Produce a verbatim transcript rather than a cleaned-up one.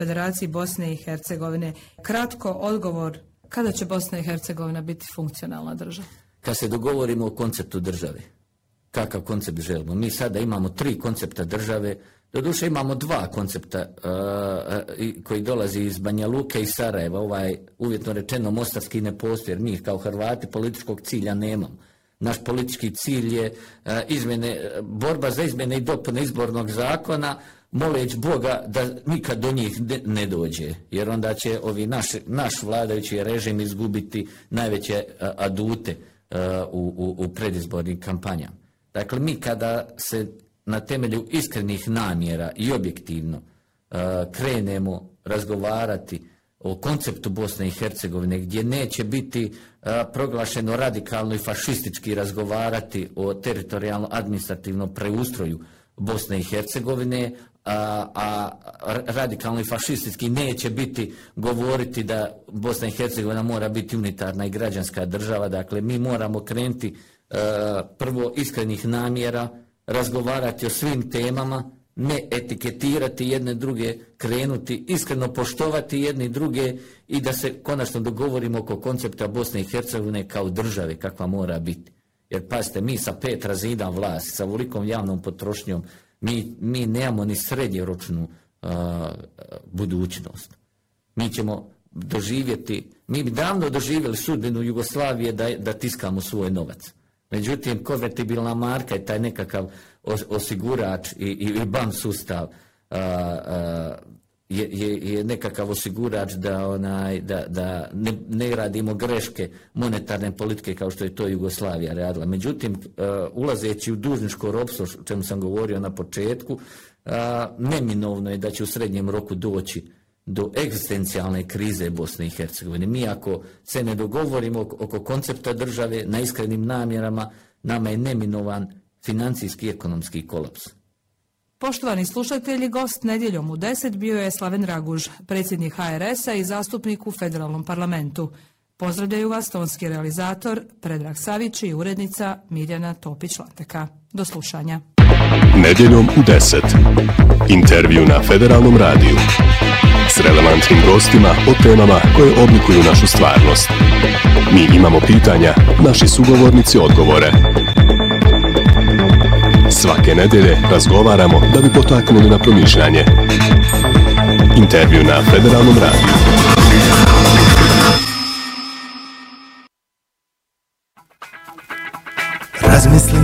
Federaciji Bosne i Hercegovine. Kratko odgovor, kada će Bosna i Hercegovina biti funkcionalna država? Kad se dogovorimo o konceptu države, kakav koncept želimo. Mi sada imamo tri koncepta države, doduše imamo dva koncepta uh, koji dolazi iz Banja Luke i Sarajeva, ovaj uvjetno rečeno mostarski ne postoji, jer mi kao Hrvati političkog cilja nemamo. Naš politički cilj je uh, izmjene, borba za izmjene i dopune izbornog zakona, moleć Boga da nikad do njih ne, ne dođe, jer onda će ovi naš, naš vladajući režim izgubiti najveće uh, adute uh, u, u, u predizbornim kampanjama. Dakle, mi kada se na temelju iskrenih namjera i objektivno uh, krenemo razgovarati o konceptu Bosne i Hercegovine, gdje neće biti uh, proglašeno radikalno i fašistički razgovarati o teritorijalno-administrativnom preustroju Bosne i Hercegovine, a, a radikalno i fašistički neće biti govoriti da Bosna i Hercegovina mora biti unitarna i građanska država. Dakle, mi moramo krenuti uh, prvo iskrenih namjera, razgovarati o svim temama, ne etiketirati jedne druge, krenuti, iskreno poštovati jedne druge i da se konačno dogovorimo oko koncepta Bosne i Hercegovine kao države kakva mora biti. Jer pazite, mi sa pet razina vlasti, sa velikom javnom potrošnjom, mi, mi nemamo ni srednjoročnu uh, budućnost. Mi ćemo doživjeti, mi bi davno doživjeli sudbinu Jugoslavije da, da tiskamo svoj novac. Međutim, konvertibilna marka i taj nekakav osigurač i, i, i ban sustav a, a, je, je, je nekakav osigurač da, onaj, da, da ne, ne radimo greške monetarne politike kao što je to Jugoslavija radila. Međutim, a, ulazeći u dužničko ropstvo, o čemu sam govorio na početku, a, neminovno je da će u srednjem roku doći do egzistencijalne krize Bosne i Hercegovine. Mi ako se ne dogovorimo oko koncepta države na iskrenim namjerama, nama je neminovan financijski i ekonomski kolaps. Poštovani slušatelji, gost nedjeljom u deset bio je Slaven Raguž, predsjednik H R S-a i zastupnik u Federalnom parlamentu. Pozdravljaju vas tonski realizator Predrag Savić i urednica Mirjana Topić-Lateka. Do slušanja. Nedjeljom u deset. Intervju na Federalnom radiju. S relevantnim gostima o temama koje oblikuju našu stvarnost. Mi imamo pitanja, naši sugovornici odgovore. Svake nedjelje razgovaramo da bi potaknuli na promišljanje. Intervju na Federalnom radiju. Razmisli